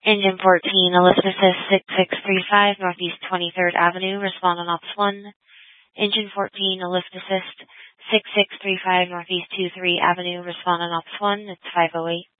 Engine 14, a lift assist 6635 Northeast 23rd Avenue, respond on Ops 1. Engine 14, a lift assist 6635 Northeast 23 Avenue, respond on Ops 1. It's 508.